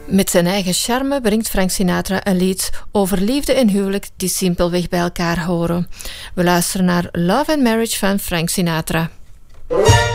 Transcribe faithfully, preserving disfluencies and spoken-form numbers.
Met zijn eigen charme brengt Frank Sinatra een lied over liefde en huwelijk die simpelweg bij elkaar horen. We luisteren naar Love and Marriage van Frank Sinatra.